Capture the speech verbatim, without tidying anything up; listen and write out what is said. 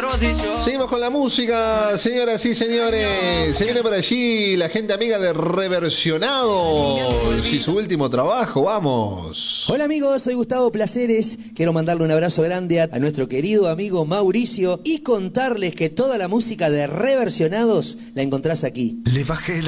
Seguimos con la música, señoras y señores. Se viene por allí la gente amiga de Reversionados y su último trabajo. Vamos. Hola amigos, soy Gustavo Placeres. Quiero mandarle un abrazo grande a, a nuestro querido amigo Mauricio y contarles que toda la música de Reversionados la encontrás aquí. Le bajé la